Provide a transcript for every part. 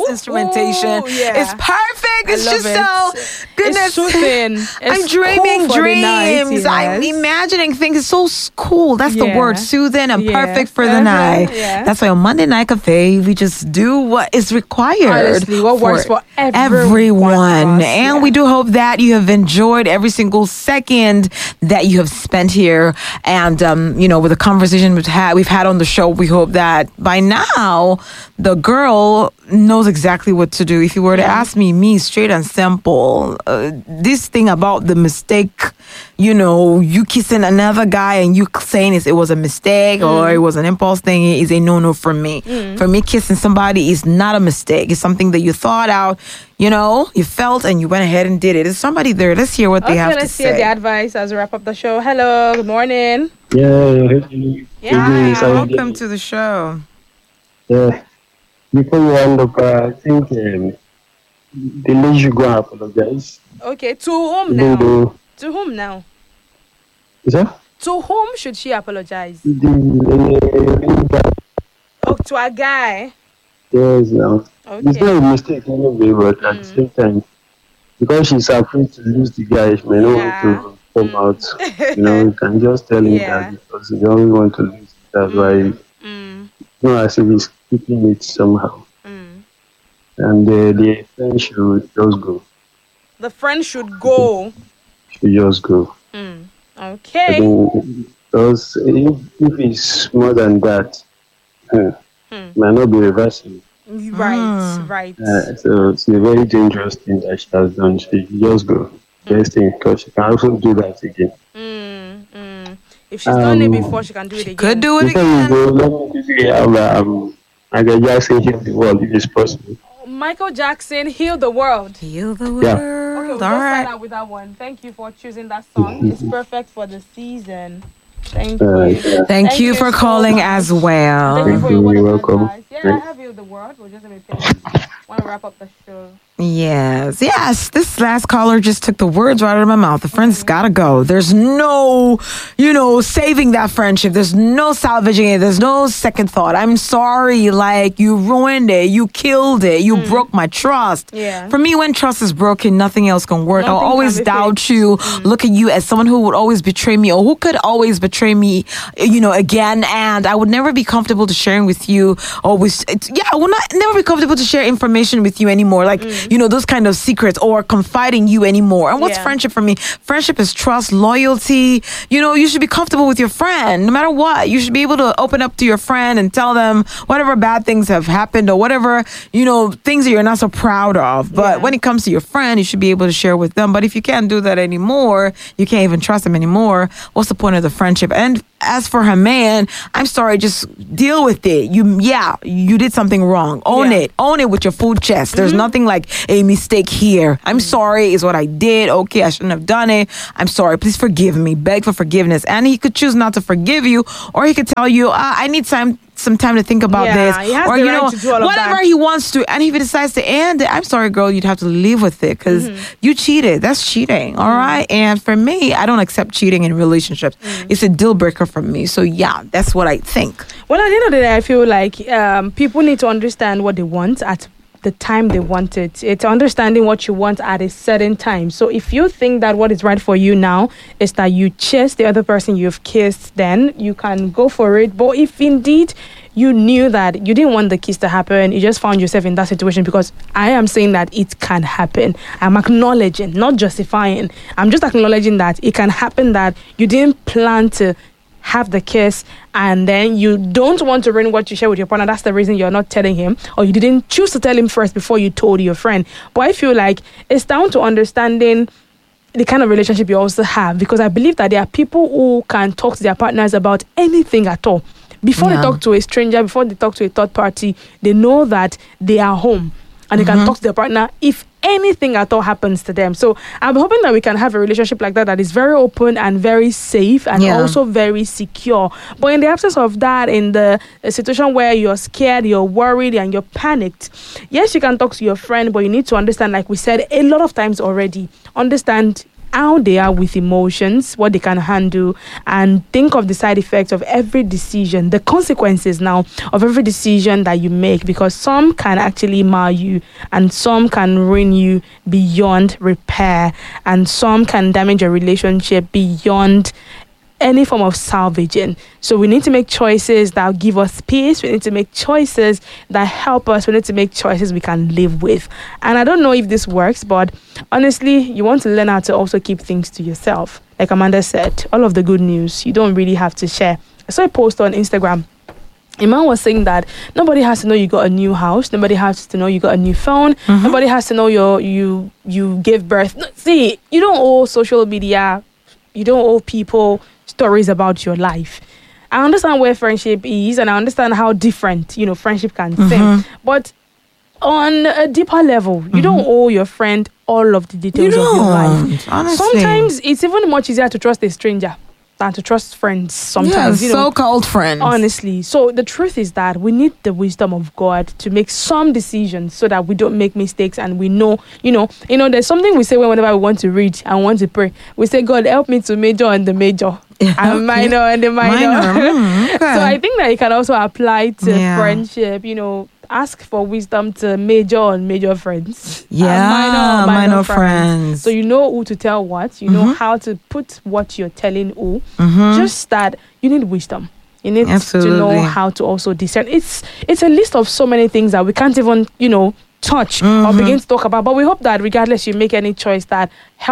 instrumentation. It's perfect. It's just so goodness. I'm dreaming dreams. I'm imagining things. It's so cool. That's the word, soothing and perfect for the night. That's why on Monday Night Cafe we just do what is required. Honestly, what works for everyone. And we do hope that you have enjoyed every single second that you have spent here. And with the conversation we've had on the show, we hope that by now the girl knows exactly what to do. If you were to ask me straight and simple, this thing about the mistake, you kissing another guy and you saying it was a mistake or it was an impulse thing is a no-no for me. For me, kissing somebody is not a mistake. It's something that you thought out, you felt and you went ahead and did it. Is somebody there? Let's hear what they have to say. Let's hear the advice as we wrap up the show. Hello, good morning. Welcome to the show. Yeah. Before you end up, I think the lady should go and apologize. Okay, to whom now? To whom now? Is that? To whom should she apologize? To a guy? Yes, no. Okay. It's not a mistake anyway, but at the same time, because she's afraid to lose the guy, she may not want to come out. You can just tell him that because you don't want to lose it. That's why, as if he's keeping it somehow. And the friend should just go. The friend should go? Should just go. Okay. Because if it's more than that, it might not be reversible. Right. So it's a very dangerous thing that she has done. She just go. Best thing, because she can also do that again. If she's done it before, she can do it again. Could do it before again. You go, let me say, Michael Jackson heal the world if it's possible. Michael Jackson, heal the world. Heal the world. Yeah. Okay, we'll start out with that one. Thank you for choosing that song. It's perfect for the season. Thank you. Thank you for calling as well. Thank you for your word You're of welcome. advice. Yeah, I have healed the world. We're just going to want to wrap up the show. Yes. This last caller just took the words right out of my mouth. The friend's gotta go. There's no, saving that friendship. There's no salvaging it. There's no second thought. I'm sorry. Like, you ruined it. You killed it. You broke my trust. Yeah. For me, when trust is broken, nothing else can work. I'll always doubt you, look at you as someone who would always betray me or who could always betray me, again. And I would never be comfortable to sharing with you. I would never be comfortable to share information with you anymore. Like, those kind of secrets or confiding you anymore. And what's friendship for me? Friendship is trust, loyalty. You should be comfortable with your friend no matter what. You should be able to open up to your friend and tell them whatever bad things have happened or whatever, things that you're not so proud of. But when it comes to your friend, you should be able to share with them. But if you can't do that anymore, you can't even trust them anymore, what's the point of the friendship? And as for her man, I'm sorry, just deal with it. You did something wrong. Own it. Own it with your full chest. There's nothing like a mistake here. I'm sorry is what I did. Okay, I shouldn't have done it. I'm sorry. Please forgive me. Beg for forgiveness. And he could choose not to forgive you, or he could tell you, I need some time to think about this. He has or the right to do all of whatever that. he wants to. And if he decides to end it, I'm sorry, girl, you'd have to live with it because you cheated. That's cheating. All right. And for me, I don't accept cheating in relationships. It's a deal breaker for me. So that's what I think. Well, at the end of the day, I feel like people need to understand what they want at the time they want it. It's understanding what you want at a certain time. So if you think that what is right for you now is that you chase the other person you've kissed, then you can go for it. But if indeed you knew that you didn't want the kiss to happen, you just found yourself in that situation, because I am saying that it can happen. I'm acknowledging, not justifying. I'm just acknowledging that it can happen, that you didn't plan to have the kiss and then you don't want to ruin what you share with your partner. That's the reason you're not telling him, or you didn't choose to tell him first before you told your friend. But I feel like it's down to understanding the kind of relationship you also have, because I believe that there are people who can talk to their partners about anything at all. Before they talk to a stranger, before they talk to a third party, they know that they are home and they can talk to their partner if anything at all happens to them. So I'm hoping that we can have a relationship like that is very open and very safe and also very secure. But in the absence of that, in the situation where you're scared, you're worried and you're panicked, yes, you can talk to your friend, but you need to understand, like we said a lot of times already, understand how they are with emotions, what they can handle, and think of the side effects of every decision, the consequences now of every decision that you make, because some can actually mar you and some can ruin you beyond repair, and some can damage your relationship beyond any form of salvaging. So we need to make choices that give us peace. We need to make choices that help us. We need to make choices we can live with. And I don't know if this works, but honestly, you want to learn how to also keep things to yourself. Like Amanda said, all of the good news, you don't really have to share. I saw a post on Instagram. A man was saying that nobody has to know you got a new house. Nobody has to know you got a new phone. Nobody has to know you gave birth. See, you don't owe social media. You don't owe people stories about your life. I understand where friendship is, and I understand how different, friendship can seem. But on a deeper level, you don't owe your friend all of the details of your life. Honestly. Sometimes it's even much easier to trust a stranger than to trust friends sometimes. So-called friends. Honestly. So the truth is that we need the wisdom of God to make some decisions so that we don't make mistakes, and we know, there's something we say whenever we want to read and want to pray. We say, God, help me to major on the major and minor on the minor. Okay. So I think that it can also apply to friendship, ask for wisdom to major on major friends. Yeah, minor friends. So you know who to tell what. You know how to put what you're telling who. Just that you need wisdom. You need to know how to also discern. It's a list of so many things that we can't even, touch or begin to talk about. But we hope that regardless you make any choice that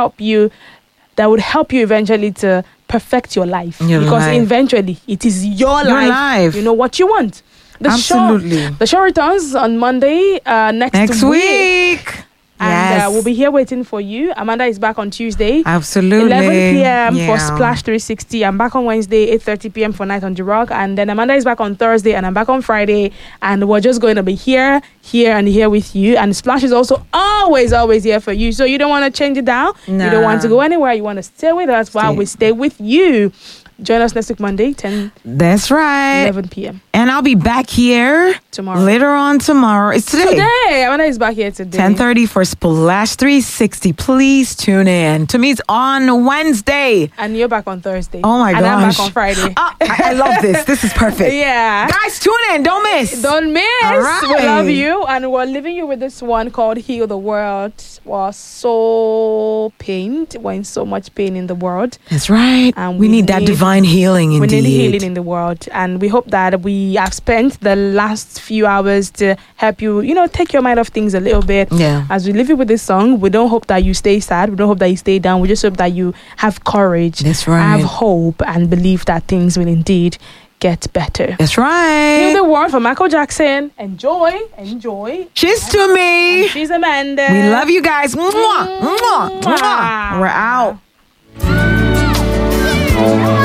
would help you eventually to perfect your life. Eventually it is your life. You know what you want. The show returns on Monday next week. And we'll be here waiting for you. Amanda is back on Tuesday. Absolutely. 11 p.m. for Splash 360. I'm back on Wednesday, 8:30 p.m. for Night on the Rock. And then Amanda is back on Thursday, and I'm back on Friday. And we're just going to be here, and here with you. And Splash is also always here for you. So you don't want to change it down. Nah. You don't want to go anywhere. You want to stay with us while we stay with you. Join us next week, Monday, 10. That's right. 11 p.m. And I'll be back here tomorrow. Later on tomorrow. It's today. Amanda is back here today. 10:30 for Splash 360. Please tune in. To me, it's on Wednesday. And you're back on Thursday. Oh my gosh. And I'm back on Friday. I love this. This is perfect. Yeah. Guys, tune in. Don't miss. Don't miss. All right. We love you. And we're leaving you with this one called Heal the World. We're so pained. We're in so much pain in the world. That's right. And we need that divine healing indeed. We need healing in the world. And we hope that we have spent the last few hours to help you, take your mind off things a little bit. Yeah. As we leave you with this song, we don't hope that you stay sad. We don't hope that you stay down. We just hope that you have courage. That's right. Have hope and believe that things will indeed get better. That's right. Heal the World for Michael Jackson. Enjoy. Cheers to me. And she's Amanda. We love you guys. Mwah, mwah, mwah. We're out.